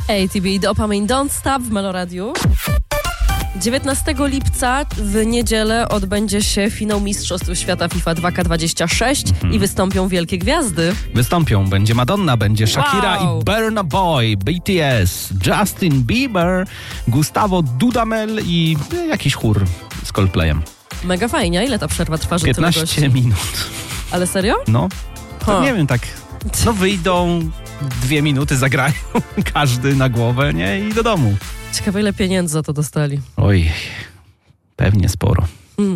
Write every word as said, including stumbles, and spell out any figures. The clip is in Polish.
A T B, Dopamine Don't Stop w Meloradiu. dziewiętnastego lipca w niedzielę odbędzie się finał Mistrzostw Świata FIFA dwa K dwadzieścia sześć mhm. i wystąpią wielkie gwiazdy. Wystąpią, będzie Madonna, będzie Shakira wow. i Burna Boy, B T S, Justin Bieber, Gustavo Dudamel i jakiś chór z Coldplayem. Mega fajnie, a ile ta przerwa trwa? Że piętnaście minut. Ale serio? No, to nie wiem, tak, no wyjdą, dwie minuty zagrają, każdy na głowę, nie, i do domu. Ciekawe, ile pieniędzy za to dostali. Oj, pewnie sporo.